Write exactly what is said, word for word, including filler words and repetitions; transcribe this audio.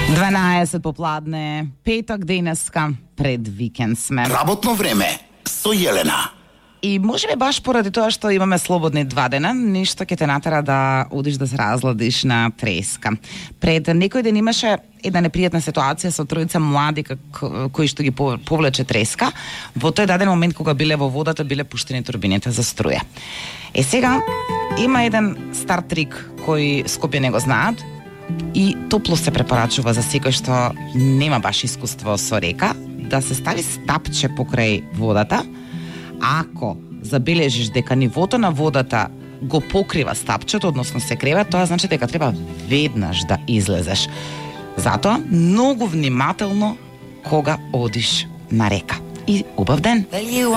дванаесет попладне, петок денеска, пред викенд сме. Работно време со Јелена. И може би баш поради тоа што имаме слободни два дена, ништо ќе те натера да одиш да се разладиш на треска. Пред некој ден имаше една непријатна ситуација со тројца млади как, кои што ги повлече треска. Во тој даден момент кога биле во водата, биле пуштени турбините за струја. Е сега има еден стар трик кој Скопје не го знаат и топло се препорачува за секој што нема баш искуство со река, да се стави стапче покрај водата. Ако забележиш дека нивото на водата го покрива стапчето, односно се крева, тоа значи дека треба веднаш да излезеш. Затоа, многу внимателно кога одиш на река. И убав ден!